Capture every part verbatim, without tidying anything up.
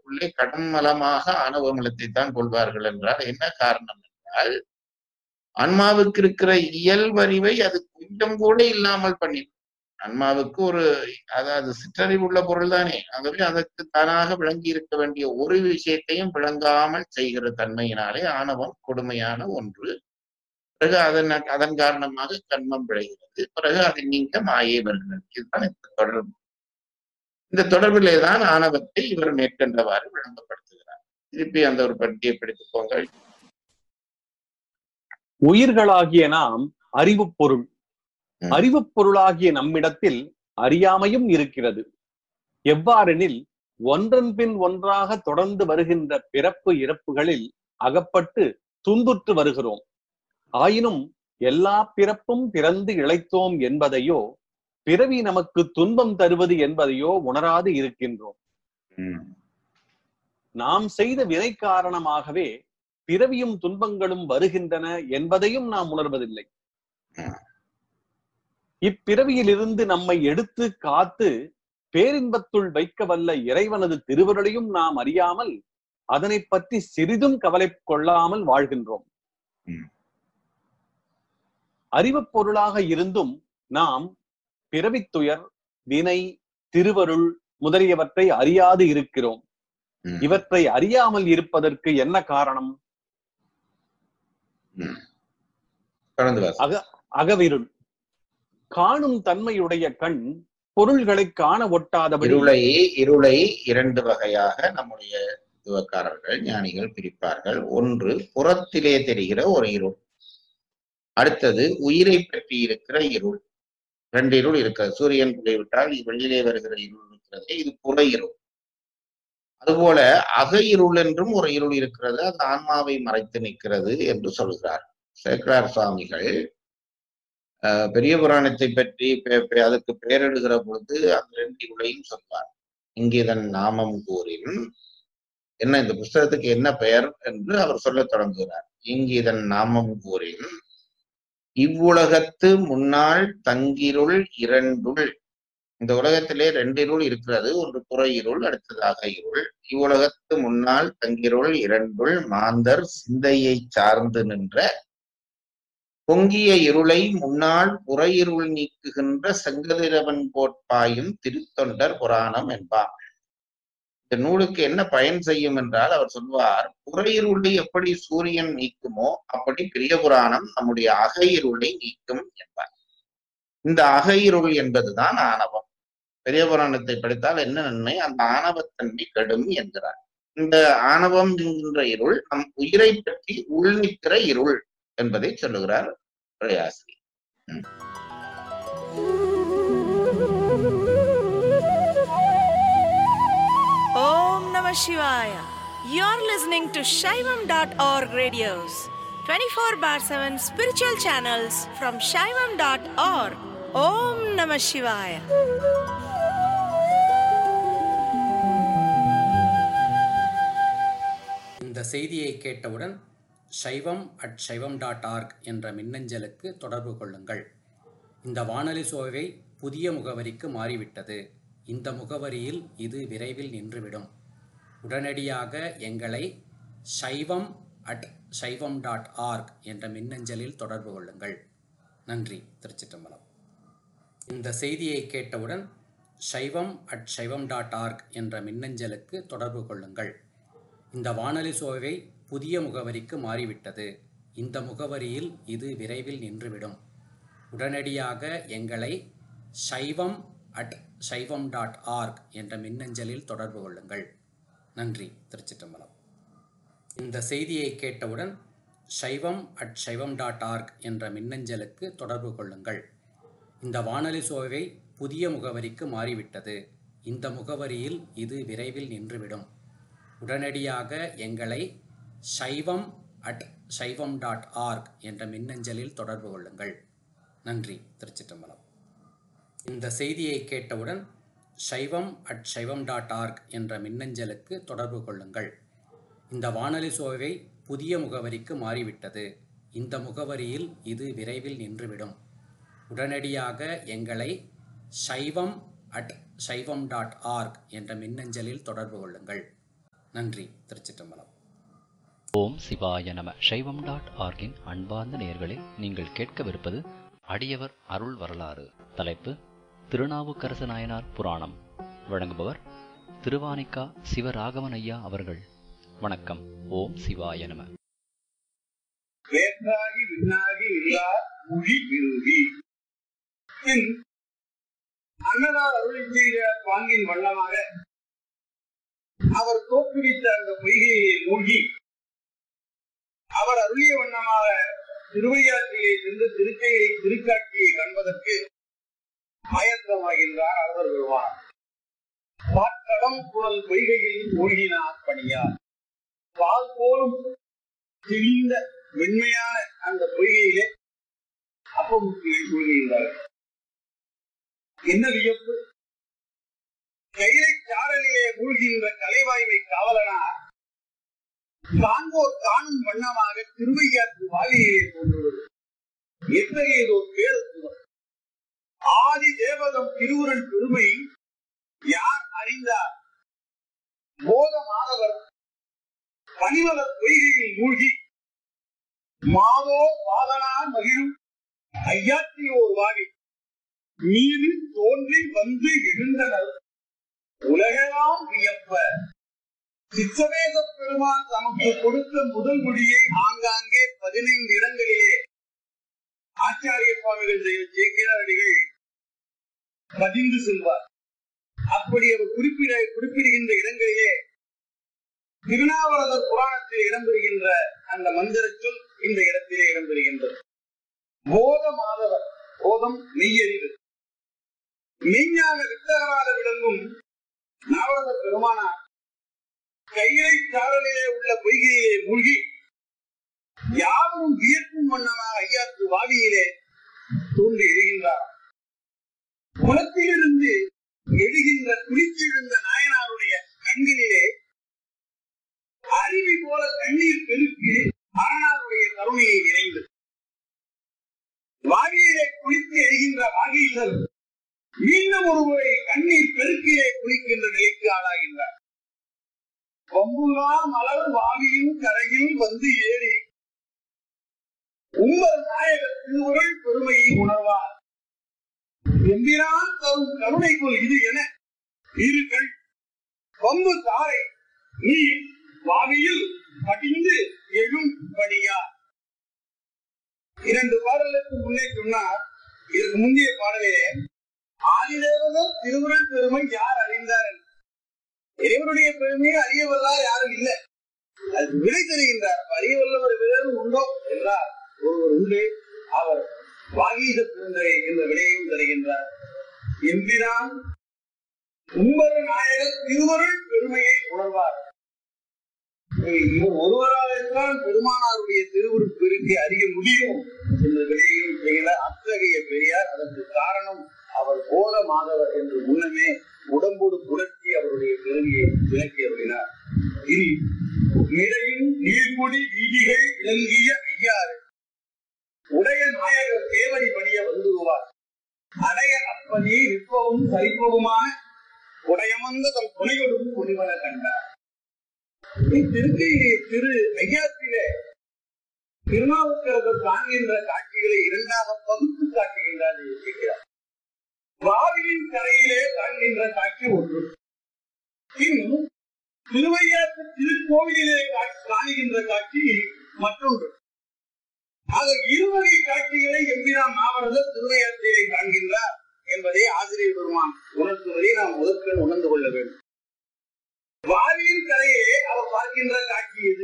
ஆன்மாவுக்குள்ளே கடன்மலமாக ஆணவ மலத்தை தான் கொள்வார்கள் என்றால் என்ன காரணம் என்றால், ஆன்மாவுக்கு இருக்கிற இயல்பறிவை அது கொஞ்சம் கூட இல்லாமல் பண்ணி, ஆன்மாவுக்கு ஒரு அதாவது சிற்றறிவு உள்ள பொருள் தானே, ஆகவே அதற்கு தானாக விளங்கி இருக்க வேண்டிய ஒரு விஷயத்தையும் விளங்காமல் செய்கிற தன்மையினாலே ஆணவம் கொடுமையான ஒன்று. பிறகு அதன் அதன் காரணமாக கர்மம் விளைகிறது. பிறகு அதை நீங்க மாயை வருகிறது. இதுதான் இந்த தொடர்பு. இந்த தொடர்பிலே தான் ஆணவத்தை இவர் மேற்கண்டவாறு விளங்கப்படுத்துகிறார். திருப்பி அந்த ஒரு பட்டியை பிடித்துப் போங்கள். உயிர்களாகிய நாம் அறிவு பொருள். அறிவு பொருளாகிய நம்மிடத்தில் அறியாமையும் இருக்கிறது. எவ்வாறெனில், ஒன்றன் பின் ஒன்றாக தொடர்ந்து வருகின்ற பிறப்பு இறப்புகளில் அகப்பட்டு துன்புற்று வருகிறோம். ஆயினும் எல்லா பிறப்பும் பிறந்து இழைத்தோம் என்பதையோ, பிறவி நமக்கு துன்பம் தருவது என்பதையோ உணராது இருக்கின்றோம். நாம் செய்த வினை காரணமாகவே பிறவியும் துன்பங்களும் வருகின்றன என்பதையும் நாம் உணர்வதில்லை. இப்பிறவியிலிருந்து நம்மை எடுத்து காத்து பேரின்பத்துள் வைக்க வல்ல இறைவனது திருவருளையும் நாம் அறியாமல் அதனை பற்றி சிறிதும் கவலை கொள்ளாமல் வாழ்கின்றோம். அறிவு பொருளாக இருந்தும் நாம் பிறவித்துயர், வினை, திருவருள் முதலியவற்றை அறியாது இருக்கிறோம். இவற்றை அறியாமல் இருப்பதற்கு என்ன காரணம்? அக அகவிருள். காணும் தன்மையுடைய கண் பொருள்களை காண ஒட்டாதபடி இருளை இருளை இரண்டு வகையாக நம்முடைய துவக்காரர்கள் ஞானிகள் பிரிப்பார்கள். ஒன்று புறத்திலே தெரிகிற ஒரு இருள், அடுத்தது உயிரை பற்றி இருக்கிற இருள். ரெண்டு இருள் இருக்கிறது. சூரியன் போய்விட்டால் வெளியிலே வருகிற இருள் இருக்கிறது, இது புற இருள். அதுபோல அக இருள் என்றும் ஒரு இருள் இருக்கிறது, அது ஆன்மாவை மறைத்து நிற்கிறது என்று சொல்கிறார் சேக்கரார் சுவாமிகள். பெரிய புராணத்தை பற்றி அதுக்கு பெயரிடுகிற பொழுது அந்த ரெண்டு இருளையும் சொல்வார். இங்கிதன் நாமம் கூறின், என்ன இந்த புஸ்தகத்துக்கு என்ன பெயர் என்று அவர் சொல்ல தொடங்குகிறார். இங்கிதன் நாமம் கூறின் இவ்வுலகத்து முன்னாள் தங்கிருள் இரண்டுள். இந்த உலகத்திலே ரெண்டு இருள் இருக்கிறது, ஒன்று புற இருள், அடுத்ததாக இருள். இவ்வுலகத்து முன்னால் தங்கிருள் இரண்டுள் மாந்தர் சிந்தையை சார்ந்து நின்ற பொங்கிய இருளை முன்னாள் புற இருள் நீக்குகின்ற செங்கதிரவன் போட்பாயும் திருத்தொண்டர் புராணம் என்பார். இந்த நூலுக்கு என்ன பயன் செய்யும் என்றால், அவர் சொல்வார், புற இருளை எப்படி சூரியன் நீக்குமோ அப்படி பெரிய புராணம் நம்முடைய அக இருளை நீக்கும் என்பார். இந்த அக இருள் என்பதுதான் ஆணவம். பெரிய புராணத்தை படித்தால் என்ன நன்மை? அந்த ஆணவத்தன்மை கெடும் என்கிறார். இந்த ஆணவம் என்கின்ற இருள் நம் உயிரை பற்றி உள்நிற்கிற இருள் என்பதை சொல்லுகிறார் பிரயாசி. Om Namah Shivaya. You're listening to Shaivam dot org radios, twenty-four bar seven spiritual channels from Shaivam dot org. Om Namah Shivaya. இந்த செய்தியை கேட்டவுடன் சைவம் அட் சைவம் டாட் ஆர்க் என்ற மின்னஞ்சலுக்கு தொடர்பு கொள்ளுங்கள். இந்த வானொலி சோவை புதிய முகவரிக்கு மாறிவிட்டது. இந்த முகவரியில் இது விரைவில் நின்றுவிடும். உடனடியாக எங்களை சைவம் அட் சைவம் டாட் ஆர்க் என்ற மின்னஞ்சலில் தொடர்பு கொள்ளுங்கள். நன்றி. திருச்சிற்றம்பலம். இந்த செய்தியை கேட்டவுடன் சைவம் அட் சைவம் டாட் ஆர்க் என்ற மின்னஞ்சலுக்கு தொடர்பு கொள்ளுங்கள். இந்த வானொலி சோவை புதிய முகவரிக்கு மாறிவிட்டது. இந்த முகவரியில் இது விரைவில் நின்றுவிடும். உடனடியாக எங்களை சைவம் அட் சைவம் டாட் ஆர்க் என்ற மின்னஞ்சலில் தொடர்பு கொள்ளுங்கள். நன்றி. திருச்சிற்றம்பலம். இந்த செய்தியை கேட்டவுடன் சைவம் அட் சைவம் டாட் ஆர்க் என்ற மின்னஞ்சலுக்கு தொடர்பு கொள்ளுங்கள். இந்த வானொலி சோவை புதிய முகவரிக்கு மாறிவிட்டது. இந்த முகவரியில் இது விரைவில் நின்றுவிடும். உடனடியாக எங்களை சைவம் அட் சைவம் டாட் ஆர்க் என்ற மின்னஞ்சலில் தொடர்பு கொள்ளுங்கள். நன்றி. திருச்சிற்றம்பலம். இந்த செய்தியை கேட்டவுடன் சைவம் அட் சைவம் டாட் ஆர்க் என்ற மின்னஞ்சலுக்கு தொடர்பு கொள்ளுங்கள். இந்த வானொலி சோவை புதிய முகவரிக்கு மாறிவிட்டது. இந்த முகவரியில் இது விரைவில் நின்றுவிடும். உடனடியாக எங்களை சைவம் அட் சைவம் டாட் ஆர்க் என்ற மின்னஞ்சலில் தொடர்பு கொள்ளுங்கள். நன்றி. திருச்சிற்றம்பலம். ஓம் சிவாய நம. சைவம் டாட் ஆர்கின் அன்பார்ந்த நேயர்களே, நீங்கள் கேட்கவிருப்பது அடியவர் அருள் வரலாறு. தலைப்பு திருநாவுக்கரசு நாயனார் புராணம். வழங்குபவர் திருவானிக்கா சிவராகவன் ஐயா அவர்கள். வணக்கம். ஓம் சிவாய நம. வேற்றாகி விண்ணாகி இல்லா மொழி விரும்பி அன்னதார் அருளை செய்த பாங்கின் வண்ணமாக அவர் தோற்றுவித்த அந்த பொய்கையை மூழ்கி அவர் அருளிய வண்ணமாக திருவையாற்றிலே சென்று திருக்கையை திருக்காட்சியை காண்பதற்கு ஆயத்தமாகின்றார் அவர் வருவார். பாற்கடம் குழல் பொய்கையில் மூழ்கினார் பணியார். பால் போலும் திரிந்த வெண்மையான அந்த பொய்கையிலே அப்பமுக்கியை மூழ்கின்றார்கள். என்ன வியப்பு! கைலை சாரலிலே மூழ்கின்ற கலைவாய்மை காவலனார் காண்போர் காணும் வண்ணமாக திருவையாற்று வாலியிலே தோன்றுவது எத்தகையதோ பேரத்துவம்! ஆதி தேவதம் திருவுரன் பெருமை யார் அறிந்தார்? போத மாதவர் பனிமலர் பொய்கையில் மூழ்கி மாதோ வாதனார் மகிழும் ஐயாற்றியோர் வாவி மீது தோன்றி வந்து எழுந்தனர் உலகெல்லாம் வியப்ப. சித்தவேத பெருமான் தமக்கு கொடுத்த முதல் மொழியை ஆங்காங்கே பதினைந்து இடங்களிலே ஆச்சாரிய சுவாமிகள் சேக்கிராடிகள் பதிந்து செல்வார். அப்படி அவர் குறிப்பிட குறிப்பிடுகின்ற இடங்களிலே திருநாவலர் புராணத்தில் இடம்பெறுகின்ற அந்த மந்திர சொல் இந்த இடத்திலே இடம்பெறுகின்றது. போத மாதவர், போதம் மெய்யறிவு, மெய்ஞான வித்தகராக விளங்கும் நாவலர் பெருமானார் கைலை சாரலிலே உள்ள பொய்கையிலே மூழ்கி யாரும் வியக்கும் வண்ணமாக ஐயாற்று வாவியிலே தோன்றி எழுகின்றார். குளத்திலிருந்து எழுகின்ற குளிச்செழுந்த நாயனாருடைய கண்களிலே அருவி போல கண்ணீர் பெருக்கு அரணாருடைய கருணையை நிறைந்து வாவியிலே குளித்து எழுகின்ற வாகீசர் மீண்டும் ஒருமுறை கண்ணீர் பெருக்கிலே குளிக்கின்ற நிலைக்கு ஆளாகின்றார். கொம்புலா மலர் வாவியின் கரையில் வந்து ஏறி உங்கள் நாயக திருவுருள் பெருமையை உணர்வார். எம்பிரான் தரும் கருணைக்குள் இது என இருகள் கொம்பு தாரை நீர் வாவியில் படிந்து எழும் படியா. இரண்டு பாடலுக்கு முன்னே சொன்னார். இதற்கு முந்தைய பாடலிலே ஆதிதேவதம் திருவுருள் பெருமை யார் அறிந்தார்? இறைவனுடைய பெருமையை அறியவல்லார் யாரும் இல்லை. அது விடை தருகின்றார். அறியவல்லவர் வேறு உண்டோ என்றார் ஒருவர் உண்டு. அவர் வாகீச பெருந்தரை என்ற விடையையும் தருகின்றார். எம்பிரான் உம்பர் நாயக திருவருள் பெருமையை உணர்வார். இவர் ஒருவராக இருந்தால் பெருமானாருடைய திருவுருள் பெருக்கை அறிய முடியும் என்ற விடையையும் செய்கிறார். அத்தகைய பெரியார். அதற்கு காரணம் அவர் போத மாதவர் என்று முன்னமே உடம்போடு புரட்சி அவருடைய பெருமையை விளக்கியவரினார். இனி இடையின் நீர்குடி வீதிகள் விளங்கிய ஐயாறு உடைய நாயகர் தேவடி பணிய வந்துருவார். அடைய அப்பனே நிற்பவும் சரிப்பவுமான உடையமந்த தம் துணையோடும் துணிவன கண்டார். திருக்கையிலே திரு ஐயாற்றிலே திருநாவுக்கரசர் காண்கின்ற காட்சிகளை இரண்டாக பகுத்து காட்டுகின்றார் இருக்கிறார். வாவியின் கரையிலே காண்கின்ற காட்சி ஒன்று, பின் திருவையாற்று திருக்கோவிலிலே காணுகின்ற காட்சி மற்றொன்று. ஆக இருவகை காட்சிகளை எம்பிரான் நாவலர் திருவையாற்றிலே காண்கின்றார் என்பதை ஆசிரியர் பெருமான் உணர்த்துவதை நாம் முதற்கண் உணர்ந்து கொள்ள வேண்டும். வாவியின் கரையிலே அவர் பார்க்கின்ற காட்சி எது?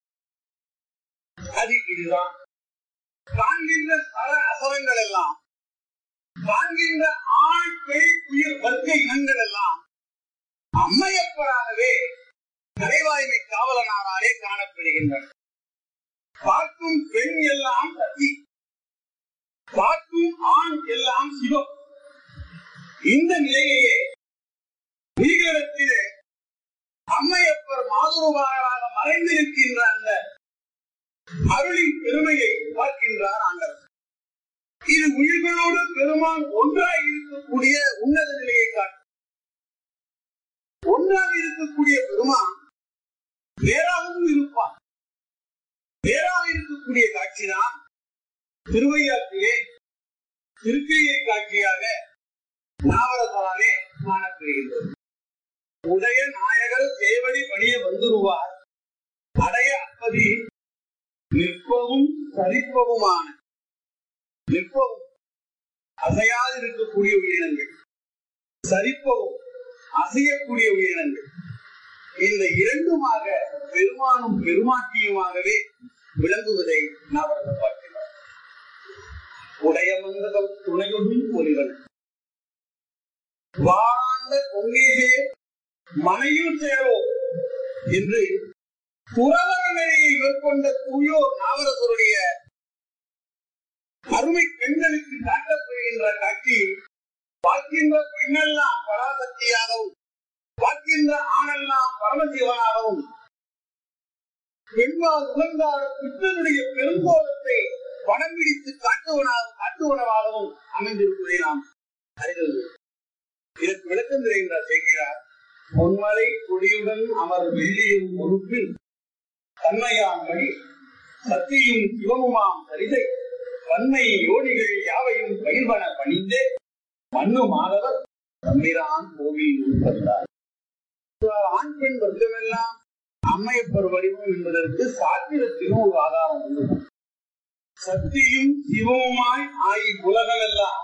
அது இதுதான். காண்கின்ற சர அசரங்கள் எல்லாம், காண்கின்ற ஆண் பெண் உயிர் வர்க்க இனங்கள் எல்லாம் அம்மையப்பராகவே கலைவாய்மை காவலனாராலே காணப்படுகின்றன. பார்க்கும் பெண் எல்லாம் சதி, பார்க்கும் ஆண் எல்லாம் சிவம். இந்த நிலையிலே உயிரிடத்திலே அம்மையப்பர் மாதுருவாராக மறைந்திருக்கின்ற அந்த அருளின் பெருமையை பார்க்கின்றார் ஆண்டவர். இது உயிர்களோடு பெருமான் ஒன்றாக இருக்கக்கூடிய உன்னத நிலையை காட்டும். ஒன்றாக இருக்கக்கூடிய பெருமான் காட்சிதான் திருவையாற்றிலே திருக்கையை காட்சியாக நாவரசராலே காணப்படுகின்றது. உடைய நாயகர் சேவடி பணிய வந்துருவார் அடைய அப்பதி நிற்பவும் சரிப்பவுமான, நிற்பவும் அசையாது இருக்கக்கூடிய உயிரினங்கள், சரிப்பவும் அசையக்கூடிய உயிரினங்கள், இந்த இரண்டுமாக பெருமானும் பெருமாட்டியுமாகவே விளங்குவதை நாவரசர் பார்க்கிறார். உடைய மந்தகம் துணையுடன் ஒளிவன் வாழாண்ட பொங்கேசே மனையில் சேரோ என்று துறவர நிலையை மேற்கொண்ட தூயோர் நாவரசருடைய அருமை பெண்களுக்கு காட்டப்படுகின்ற காட்சி பார்க்கின்ற பெண்ணெல்லாம் பராசக்தியாகவும் பார்க்கின்ற ஆணெல்லாம் பரமசிவனாகவும் பெண்பால் உகந்தார பித்தனுடைய பெருங்கோலத்தை படம் பிடித்து காட்டுவனாகவும் காட்டுவனவாகவும் அமைந்திருப்பதை நாம் அறிந்தது. இதற்கு விளக்கம் தெரிகின்றார் செய்கிறார். பொன்மலை கொடியுடன் அமர் வெள்ளியும் பொறுப்பில் தன்மையான் வழி சத்தியும் சிவமுமாம் சரிதை வன்மை யோனிகள் யாவையும் பயிர்வன பணிந்தே மண்ணு மாதவர் தம்பிரான் கோவில் உட்பட்டார். ஆண் பெண் வர்க்கமெல்லாம் அம்மையப்பர் வடிவம் என்பதற்கு சாத்திரத்திலும் ஒரு ஆதாரம் உள்ளது. சத்தியும் சிவமுமாய் ஆகி உலகமெல்லாம்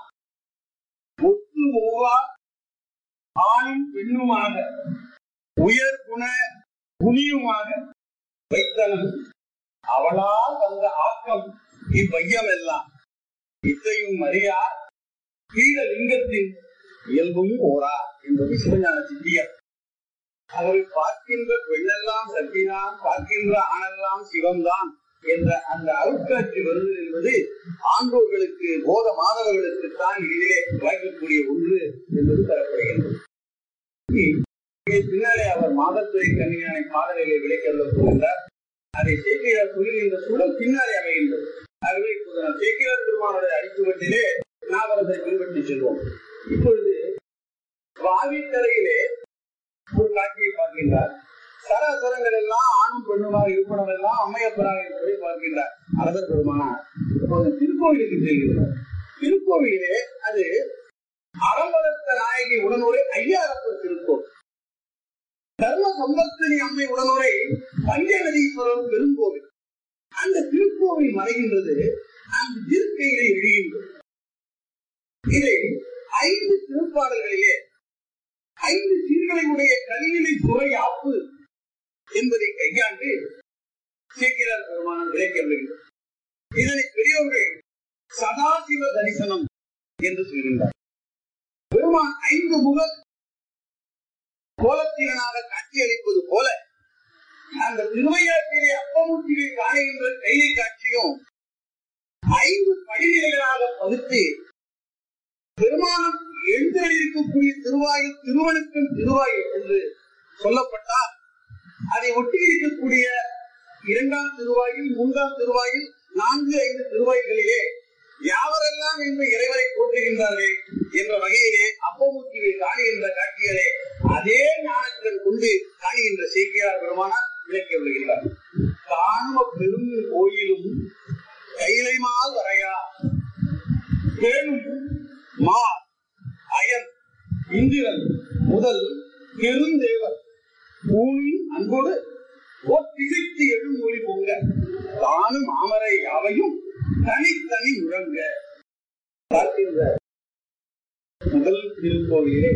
ஒத்து ஒவ்வா ஆணும் பெண்ணுமாக உயர் குண குனியுமாக வைத்தனும் அவளால் வந்த ஆக்கம் இவ்வையம் எல்லாம் இத்தையும் அறியார் கீழ லிங்கத்தின் இயல்பும் ஓரா என்பது சிவஞான சித்தியர். அவரை பார்க்கின்ற பெண்ணெல்லாம் சக்திதான், பார்க்கின்ற ஆணெல்லாம் சிவம்தான் என்ற அந்த அருட்காட்சி வருதல் என்பது ஆண்டோர்களுக்கு போத மாதவர்களுக்கு தான் இதிலே வாய்க்கக்கூடிய ஒன்று என்பது தரப்படுகின்றது. பின்னாலே அவர் மாதத்துறை கன்னியானை பாடலிலே விளைக்கொள்ள போகின்றார். அதை சேக்கிரார் சொல்லுகின்ற சூழல் பின்னாலே அமைகின்றது. ஆகவே இப்போது நாம் சேக்கிரார் பெருமானுடைய அடிச்சுவட்டிலே நாவரசரை பின்பற்றி செல்வோம். இப்பொழுது வாவிக்கரையிலே ஒரு காட்சியை பார்க்கின்றார். சராசரங்கள் எல்லாம் ஆணும் பெண்ணுமாக இருப்பனம் எல்லாம் அம்மையப்பராக இருப்பதை பார்க்கின்றார் அரசர் பெருமானார். இப்போது திருக்கோவிலுக்கு செல்கிறார். திருக்கோவிலே அது அறம்பலத்த நாயகி உடனுரை ஐயாரப்பர் திருக்கோவில், தர்ம சம்பத்தினி அம்மை உடனுரை பஞ்சநதீஸ்வரர் பெருங்கோவில். அந்த திருக்கோவில் மறைகின்றது, அந்த திருக்கையிலே விழுகின்றது. இதை ஐந்து திருப்பாடல்களிலே ஐந்து சீர்களையுடைய கலியிலை துறை ஆப்பு என்பதை கையாண்டு சேக்கிரார் பெருமானம் விளக்கப்படுகிறது. இதனை பெரியவர்கள் சதாசிவ தரிசனம் என்று சொல்கின்றார். பெருமான் ஐந்து முக கோலத்தினாக காட்சியளிப்பது போல அந்த திருவையாற்றிலே அப்பமூர்த்தியை காணுகின்ற கைலை காட்சியும் ஐந்து படிநிலைகளாக பகுத்து பெருமானம் எழுந்தருளிருக்கக்கூடிய திருவாயில் திருவனுக்கன் திருவாயில் என்று சொல்லப்பட்டால் அதை ஒட்டி இருக்கக்கூடிய இரண்டாம் திருவாயில், மூன்றாம் திருவாயில், நான்கு ஐந்து திருவாயில்களிலே யாவரெல்லாம் இந்த இறைவரை போற்றுகின்றார்கள் என்ற வகையிலே அப்பமூர்த்தியை காணுகின்ற காட்சிகளே அதே ஞானக்கண் கொண்டு காணுகின்ற சேக்கிரார் பெருமானார் விளக்கி வருகின்றார். காணும பெரும் கோயிலும் கைலைமால் வரையா பேணும் மா அயன் இந்திரன் முதல் பெருந்தேவர் பூமியின் அன்போடு திகைத்து எழும் மொழி பொங்க தானும் மாமரை யாவையும் தனித்தனி முழங்க பார்க்கின்ற முதல் திருக்கோவிலே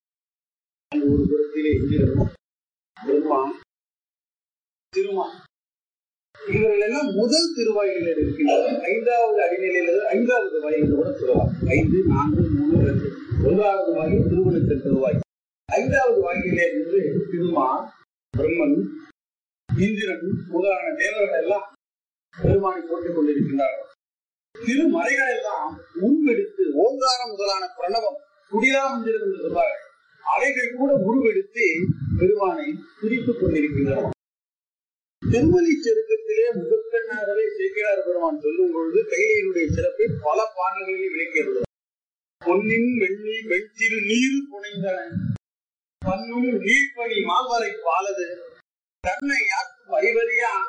ஒரு புறத்திலே இந்திரன், பெருமான், திருமான் இவர்கள் எல்லாம் முதல் திருவாயிலில் இருக்கின்றனர். ஐந்தாவது அடிநிலையில் ஐந்தாவது வாயில் கூட சொல்லலாம். ஐந்து, நான்கு, மூணு, ரெண்டு. ஒன்றாவது வாயில் திருவனுக்கன் திருவாய். ஐந்தாவது வாயிலே இருந்து திருமான், பிரம்மன், இந்திரன் முதலான தேவர்கள் எல்லாம் பெருமானை போட்டுக் கொண்டிருக்கின்றார்கள். திருமறைகள் எல்லாம் உருவெடுத்து ஓங்காரம் முதலான பிரணவம் குடிலா மந்திரம் என்று சொல்வார்கள். அவைகள் கூட உருவெடுத்து பெருமானை துதித்துக் கொண்டிருக்கின்றனர். திருமலை செருக்கத்திலே முகக்கண்ணாகவே சேக்கிரார் பெருமான் சொல்லும் பொழுது கைலையினுடைய சிறப்பை பல பாடல்களிலே விளக்கிறது. பொன்னின் வெள்ளி வெற்றிரு நீர் புனைந்தன பன்னும் நீர்பணி மால்வரை பாலது தன்னை யாக்கும் அறிவறியா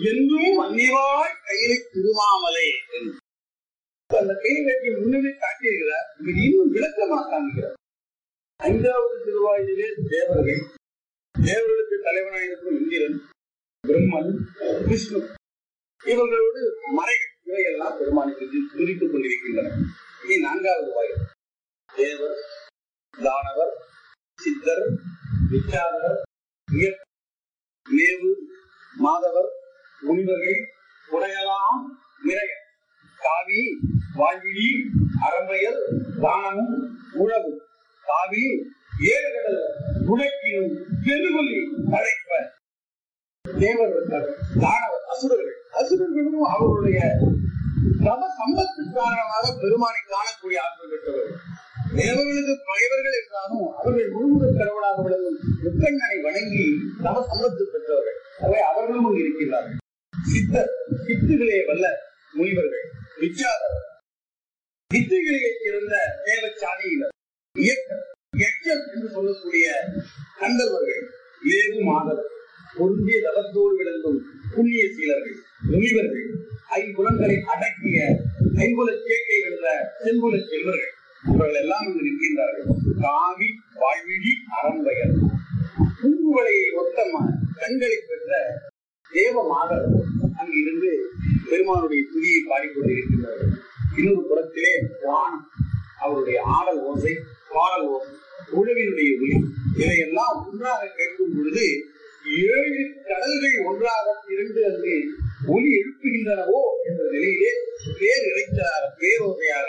என்றும் மன்னிவாய் கையிலை திருமாமலை. அந்த கையிலக்கை முன்னமே காட்டியிருக்கிறார். இன்னும் விளக்கமாக காண்கிறார். ஐந்தாவது திருவாயிலே தேவர்கள், தேவர்களுக்கு தலைவனாக இருக்கும் இந்திரன், பிரம்மன், விஷ்ணு, இவர்களோடு மறைகள் இவையெல்லாம் பெருமானுக்கு துதித்துக் கொண்டிருக்கின்றன. இனி நான்காவது வாயில் தேவர், தானவர், சித்தர், விச்சாதவர், மேவு, மாதவர், முனிவர்கள், உடையலாம், நிறைய, காவி, வாழ்விழி, அரம்பையர், தானமும், உழவு, காவி, ஏழு கடல், உடைக்கினும், பெருவலி அழைப்ப தேவர், தானவர், அசுரர்கள். அசுரர்களும் அவருடைய தம சம்பத்து காரணமாக பெருமானை காணக்கூடிய ஆற்றல் பெற்றவர்கள். தேவர்களுக்கு பகைவர்கள் என்றாலும் அவர்கள் முழுமுதல் கடவுளாக விளங்கும் முக்கண்ணனை வணங்கி தம சம்பத்து பெற்றவர்கள். அவை அவர்களும் இருக்கிறார்கள். சித்தர், சித்துகளே வல்ல முனிவர்கள், விச்சாதர், வித்துகளையே சிறந்த தேவச்சாதியினர், இயக்கர், எச்சர் என்று சொல்லக்கூடிய கந்தர்வர்கள், ஏது மாதர், பொருந்திய தவத்தோடு விளங்கும் புண்ணிய சீலர்கள், முனிவர்கள், ஐம்புலங்களை அடக்கிய ஐம்புல சேக்கை வென்ற செம்புல செல்வர்கள், இவர்கள் எல்லாம் இங்கு நிற்கின்றார்கள். காவி, வாழ்விழி, அரம்பையர், பூங்குவலையை ஒத்தம கண்களை பெற்ற தேவ மாதர் அங்கு இருந்து பெருமானுடைய துதியை பாடிக்கொண்டிருக்கின்றார்கள். இன்னொரு புறத்திலே வானம், அவருடைய ஆடல் ஓசை, பாடல் ஓசை, உழவினுடைய ஒளி, இதையெல்லாம் ஒன்றாக கேட்கும் பொழுது ஏழு கடல்கள் ஒன்றாக திரண்டு அங்கு ஒளி எழுப்புகின்றனவோ என்ற நிலையிலே பேர் இறைச்சலாக பேரோசையாக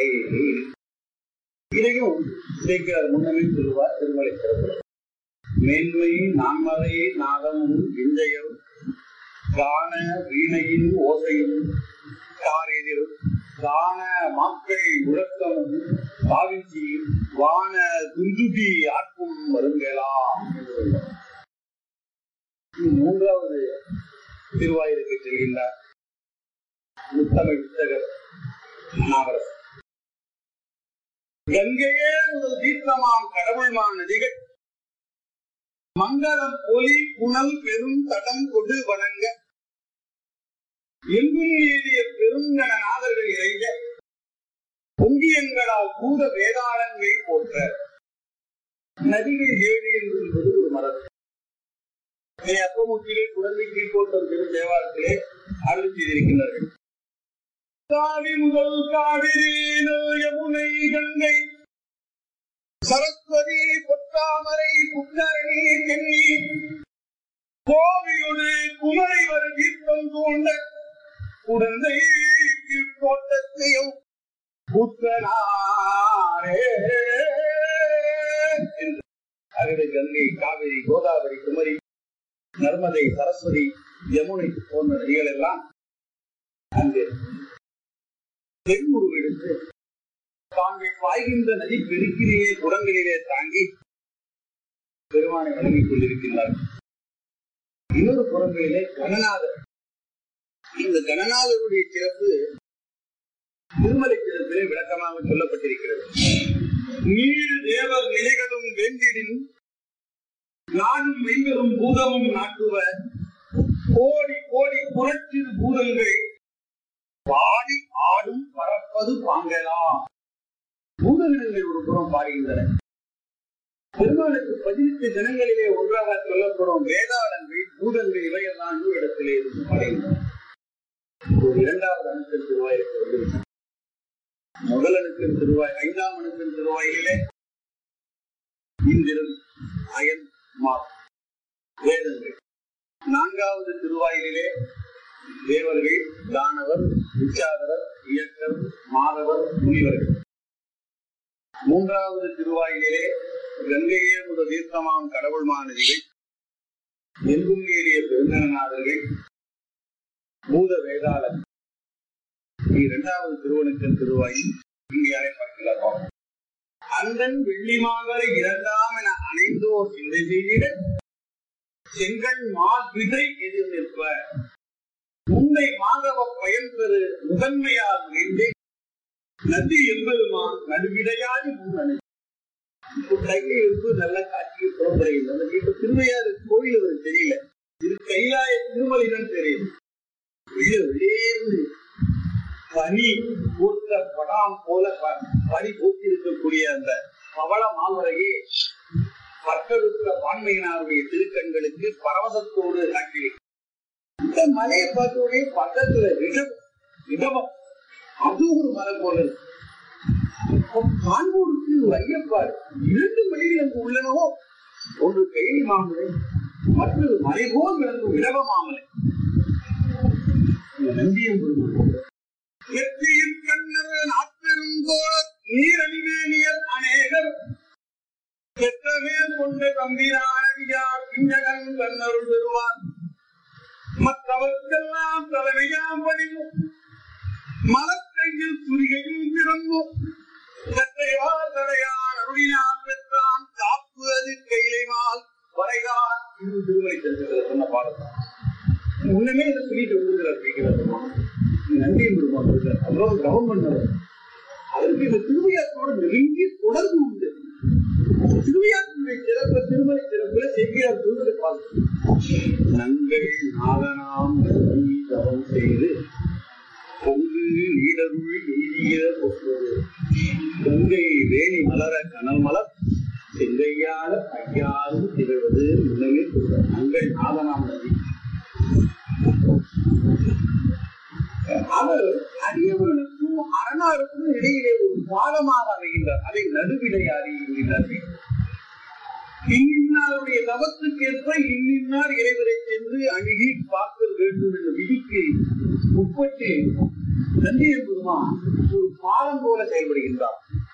இதையும் இதைக்கிறார். முன்னமே சொல்லுவார் திருமலை சிறப்பு. மேன்மை நான்மறை நாதமும் விஞ்சையும் காண வீணையின் ஓசையும் காரெதிர் காண மக்கள் முழக்கமும் பாவிச்சியும் வான துந்துபி ஆட்கும் வருங்கலாம். மூன்றாவது திருவாயிலுக்கு செல்கின்றார் முத்தமிழ் வித்தகர் நாவரசர். கங்கையே முதல் தீர்த்தமாம் கடவுள்மான் நதிகள் மங்களம் ஒலி புனல் பெரும் தடம் கொடு வணங்க எங்கும் ஏறிய பெருங்கண நாதர்கள் இறைஞ்ச பொங்கியங்களால் பூத வேதாளங்கள் போன்ற நதிகள் ஏழு என்பது ஒரு மரபு. அப்பமுத்திலே குழந்தை கீழ்கோட்டம் பெரும் தேவாரத்திலே அருள் செய்திருக்கின்றார்கள். காவி முதல் காவிரி, யமுனை, கங்கை, சரஸ்வதி, பொற்றாமரை, புத்தரணி, சென்னி, கோவியோடு குமரை வரு தீர்த்தம் தோண்ட குழந்தை கீழ்கோட்டத்தையும் புத்தனாரே என்று அகடை, கங்கை, காவிரி, கோதாவரி, குமரி, நர்மதை, சரஸ்வதி, யமுனை போன்ற நதிகள் எல்லாம் அங்கு தென்முருவெடுத்து தாங்கள் பாய்கின்ற நதி பெருக்கிலேயே குடங்களிலே தாங்கி பெருமானை வழங்கிக் கொண்டிருக்கின்றார்கள். இன்னொரு புறங்களிலே கணநாதர். இந்த கணநாதருடைய சிறப்பு திருமலை சிறப்பிலே விளக்கமாக சொல்லப்பட்டிருக்கிறது. நீர் தேவர் நிலைகளும் வேண்டிடின் நானும் மெய்வரும் பூதமும் நாட்டுவ கோடி கோடி புரட்சிறு பூதங்கள் பாடி ஆடும் பறப்பது பாங்கலாம். பூதகணங்கள் ஒரு புறம் பாடுகின்றன. பெருமாளுக்கு பதினெட்டு தினங்களிலே ஒன்றாக சொல்லப்படும் வேதாளங்கள், பூதங்கள் இவையெல்லாம் இன்னொரு இடத்திலே இருந்து பாடுகின்றன. ஒரு இரண்டாவது அணுக்கள் திருவாயிற்கு வந்து முதல் அணுக்கள் திருவாய், ஐந்தாம் அணுக்கள் திருவாயிலே இந்திரன், அயன், வேதங்கள். நான்காவது திருவாயிலே தேவர்கள், தானவர், விச்சாதவர், இயக்கர், மாதவர், முனிவர்கள். மூன்றாவது திருவாயிலே கங்கையே முதல் தீர்த்தமாம் கடவுள் மாநதிகள், எங்கும் ஏறிய பெருங்கநாதர்கள், பூத வேதாளர். இரண்டாவது திருவனுக்கன் திருவாயில் இங்கே அழைப்பார்கள். அந்தன் வெள்ளிமாகலை இரண்டாம் என அணைந்தோர் சிந்தை செய்திட செங்கண் மாவிதை எதிர் நிற்ப முந்தை மாதவ பயன் பெறு முதன்மையால் நின்று நதி எம்பெருமான் நடுவிடையாடி முன்னணி. இப்போ கையை எடுத்து நல்ல காட்சியை புறப்படுகிறது. அந்த வீட்டு திருவையாறு கோயில் அவருக்கு தெரியல, இது கைலாய திருமலைதான் தெரியுது. வெளியேந்து பனி பூத்த படாம் போல பனி பூத்தி இருக்கக்கூடிய அந்த பவள மாமரையே பட்டெடுத்த வான்மையினாருடைய திருக்கண்களுக்கு பரவசத்தோடு காட்டி இந்த மலையை பார்த்தோடனே பக்கத்துல ரிஷபம் இடமம் அது ஒரு மலை போல இருக்கு. காண்போருக்கு ஒரு ஐயப்பாடு, இரண்டு மலைகள் அங்கு உள்ளனவோ, ஒன்று கைலி மாமலை, மற்றொரு மலை போல் விளங்கும் இடவ மாமலை. நந்தியம் வெற்றியின் கண்ணர் நாப்பெருங்கோள நீரணிவேணியர் அநேகர் பெற்றமேல் கொண்ட தம்பிரானடியார் பிஞ்சகன் கண்ணருள் பெறுவார். மற்றவர்க்கெல்லாம் தலைமையாம் படிவும் மலக்கையில் துரிகையும் திறம்பும் கற்றையார் தடையான் அருளினான் பெற்றான் காப்பு அது கையிலைமால் வரைதான். இது திருமலை செல்கிறது சொன்ன பாடத்தான். முன்னமே இதை சொல்லிட்டு வந்துருக்கிறார். நந்தியம் பெருமாள் இருக்கிறார், அவ்வளவு கவனம் பண்ணவர். அதற்கு இந்த திருவையாற்றோடு நெருங்கிய தொடர்பு உண்டு. திருவையாற்றுடைய சிறப்பு திருமலை சிறப்புல செய்கிறார் சொல்வதை பார்த்து நங்கள் நாதனாம் தவம் செய்து பொங்கு நீடருள் எய்திய பொற்பது பொங்கை வேணி மலர கனல் மலர் செங்கையால ஐயாரும் திகழ்வது முன்னமே சொல்ற நங்கள் நாதனாம் நதி. அவர் அடியவர்களுக்கும் அரணாருக்கும் இடையிலே ஒரு பாலமாக அமைகின்றார். அதை நடுவிடையாரி என்கிறார்கள். இன்னின்னாருடைய தவத்துக்கேற்ப இன்னின்னார் இறைவரை சென்று அணுகி பார்க்க வேண்டும் என்ற விதிக்கு உட்பட்டு நந்தியம் பெருமான் ஒரு பாலம் போல செயல்படுகின்றார்.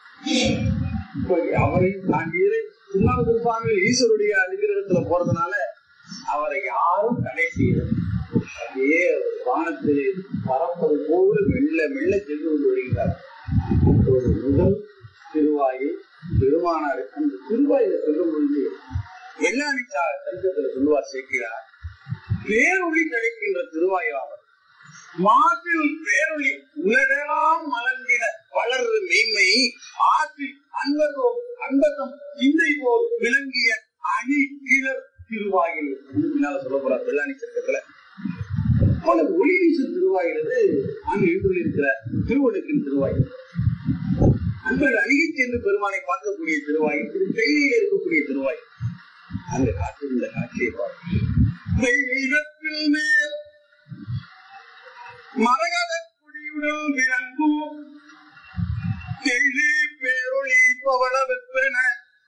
அவரை தாண்டிய திருநாவுக்கரசு சுவாமிகள் ஈஸ்வருடைய அதிகிரகத்துல போறதுனால அவரை யாரும் தடை செய்யல. அதே வானத்திலே பரப்பது போல மெல்ல மெல்ல சென்று கொண்டு வருகிறார். ஒரு முதல் திருவாயில் பெருமானார் அந்த திருவாயில சொல்லும் பொழுது எல்லாணி சரித்திரத்துல சொல்லுவார் சேர்க்கிறார். பேரொளி கிடைக்கின்ற திருவாயாவர் மாற்றில் பேரொளி உலகெல்லாம் மலர்ந்திட வளர்று மெய்மை ஆற்றில் அன்பதோம் அன்பதம் சிந்தை போல் விளங்கிய அணி கிளர் திருவாயில் பின்னால சொல்ல போறார் வெள்ளாணி சரித்திரத்துல. போல ஒளி வீசு திருவாயிலது அங்கு எழுந்துள்ளிருக்கிற திருவள்ளுக்கின் திருவாயில். அன்பர்கள் அணுகி சென்று பெருமானை பார்க்கக்கூடிய திருவாயில், திரு கையில இருக்கக்கூடிய திருவாயில். அந்த காற்று இந்த காட்சியை பார்க்கும் மேல் மரகத குடியுடன் விளங்கும் தெள்ளி பேரொளி பவள வெப்பென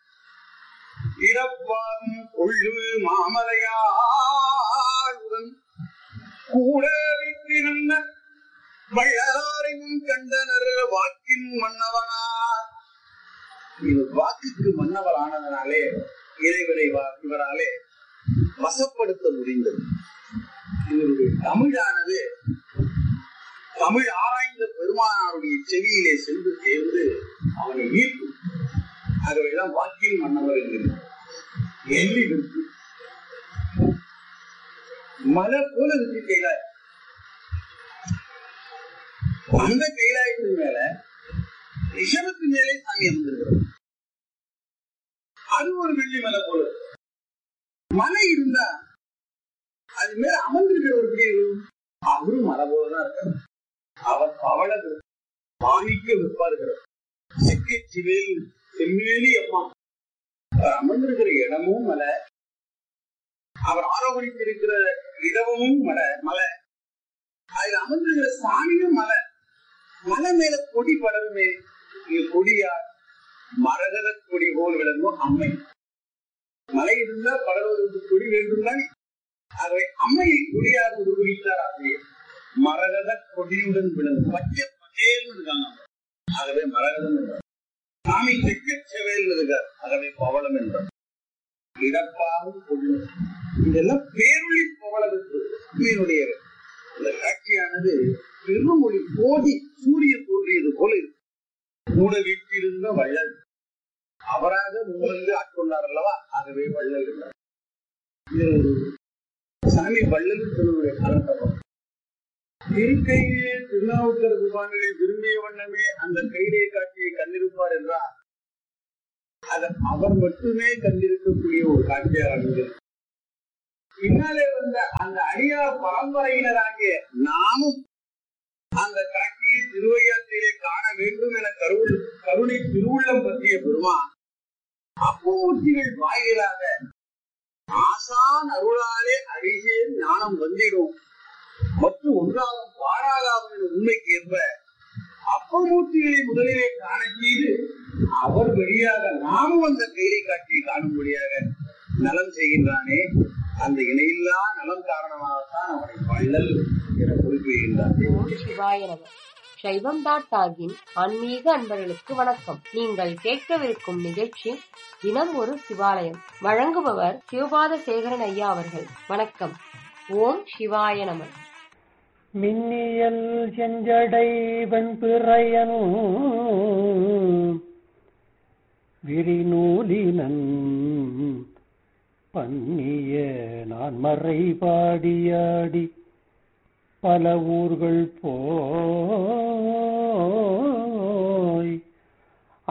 இடப்பாகும் கொள்ளு மாமலையாளுடன் கூட வைத்திருந்த வள்ளலாரையும் கண்டனர் வாக்கின் மன்னவனார். இவர் வாக்குக்கு மன்னவர் ஆனதனாலே இறைவரை இவராலே வசப்படுத்த முடிந்தது. இவருடைய தமிழானது தமிழ் ஆராய்ந்த பெருமானாருடைய செவியிலே சென்று சேர்ந்து அவனை ஈர்க்கும். ஆகவேதான் வாக்கின் மன்னவர் என்கிறார். எள்ளி விற்கு மலை போல இருக்கு கைலாய். அந்த கைலாயத்தின் மேல ரிஷபத்து மேலே சாமி அமர்ந்திருக்கிறது. அது ஒரு வெள்ளி மலை போல. மலை இருந்தா அது மேல அமர்ந்திருக்கிறவர் அவரும் மலை போலதான் இருக்காரு. அவர் பவள மாணிக்க விற்பாருக்கிறார். சிக்கி சிவேல் செம்மேலி அம்மா அவர் அமர்ந்திருக்கிற இடமும் மலை, அவர் ஆரோகணித்திருக்கிற இடமும் மலை மலை அதுல அமர்ந்திருக்கிற சாமியும் மலை. மலை மேல கொடி படருமே, இங்க கொடியார் மரகத கொடி போல் விளங்கும் அம்மை. மலை இருந்தா படர்வதற்கு கொடி வேண்டும் தானே. ஆகவே அம்மையை கொடியாக உருவகித்தார் ஆசிரியர். மரகத கொடியுடன் விளங்கும் பச்சை பச்சேல் இருக்காங்க. ஆகவே மரகதம் என்றார். சாமி தெற்கு செவேல் இருக்கார். ஆகவே பவளம் என்றார். இடப்பாகும் கொள்ளு இதெல்லாம் பேரொளி பவளத்துக்கு அம்மையினுடைய இந்த காட்சியானது பெருமொழி கோடி சூரியன் தோன்றியது போல இருக்கு. கூட வீட்டிலிருந்த வள்ளல் அவராக முன்வந்து ஆட்கொண்டார் அல்லவா. ஆகவே வள்ளல் என்றார். இது ஒரு சாமி வள்ளல் சொல்லுடைய காலத்தப்பம். இருக்கையே திருநாவுக்கரசு சுவாமிகளை விரும்பிய வண்ணமே அந்த கையிலே காட்சியை கண்டிருப்பார் என்றால் அதை அவர் மட்டுமே கண்டிருக்கக்கூடிய ஒரு காட்சியாக அமைந்தது. பின்னாலே வந்த அந்த அடியார் பரம்பரையினராகிய நாமும் அந்த காட்சியை திருவையாற்றிலே காண வேண்டும் என கருணை கருணை திருவுள்ளம் பற்றிய பெருமான் அப்பமூர்த்திகள் வாயிலாக ஆசான் அருளாலே அடிசே ஞானம் வந்திடும் மற்றும் ஒன்றாகும் பாராதாகும் என்ற உண்மைக்கு ஏற்ப அப்பமூர்த்திகளை முதலிலே காண செய்து அவர் வழியாக நாமும் அந்த கைலை காட்சியை காணும்படியாக நலம் செய்கின்றானே, அந்த இணையில்லா நலம் காரணமாகத்தான் அவனை வள்ளல் என குறிப்பிடுகின்றார். சிவாய நம. சைவம் டாட் ஆர்கின் ஆன்மீக அன்பர்களுக்கு வணக்கம். நீங்கள் கேட்கவிருக்கும் நிகழ்ச்சி தினம் ஒரு சிவாலயம். வழங்குபவர் சிவபாத சேகரன் ஐயா அவர்கள். வணக்கம். ஓம் சிவாய நம. மின்னியல் செஞ்சடை வெண்பிறையனு விரிநூலினன் பன்னிய நான் மறை பாடியாடி பல ஊர்கள் போ